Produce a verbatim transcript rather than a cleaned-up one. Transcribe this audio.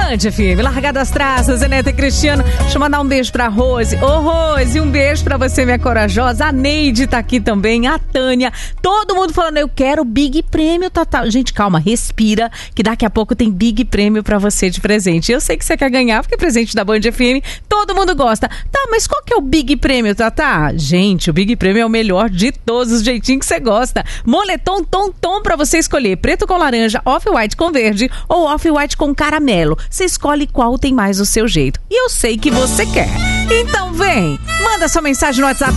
Band F M, largada as traças, Zenete e Cristiano. Deixa eu mandar um beijo pra Rose. Ô, Rose, um beijo pra você, minha corajosa. A Neide tá aqui também, a Tânia. Todo mundo falando, eu quero Big Prêmio, Tatá. Gente, calma, respira, que daqui a pouco tem Big Prêmio pra você de presente. Eu sei que você quer ganhar, porque é presente da Band F M, todo mundo gosta. Tá, mas qual que é o Big Prêmio, Tatá? Gente, o Big Prêmio é o melhor de todos os jeitinhos que você gosta. Moletom, tom, tom pra você escolher. Preto com laranja, off-white com verde ou off-white com caramelo. Você escolhe qual tem mais o seu jeito. E eu sei que você quer. Então vem, manda sua mensagem no WhatsApp